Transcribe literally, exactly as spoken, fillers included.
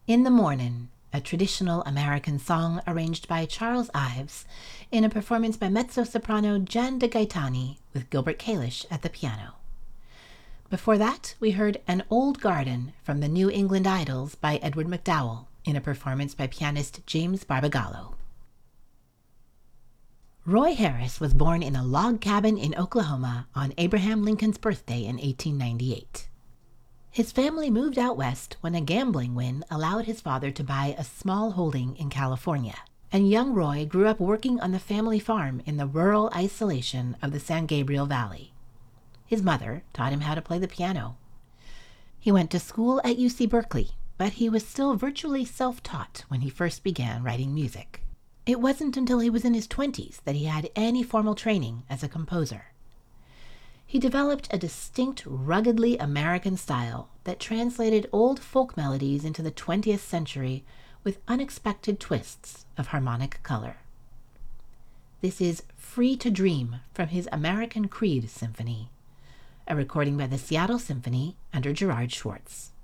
In the Mornin', a traditional American song arranged by Charles Ives in a performance by mezzo-soprano Jan de Gaetani with Gilbert Kalish at the piano. Before that, we heard An Old Garden from the New England Idols by Edward McDowell in a performance by pianist James Barbagallo. Roy Harris was born in a log cabin in Oklahoma on Abraham Lincoln's birthday in eighteen ninety-eight. His family moved out west when a gambling win allowed his father to buy a small holding in California, and young Roy grew up working on the family farm in the rural isolation of the San Gabriel Valley. His mother taught him how to play the piano. He went to school at U C Berkeley, but he was still virtually self-taught when he first began writing music. It wasn't until he was in his twenties that he had any formal training as a composer. He developed a distinct, ruggedly American style that translated old folk melodies into the twentieth century with unexpected twists of harmonic color. This is Free to Dream from his American Creed Symphony, a recording by the Seattle Symphony under Gerard Schwartz.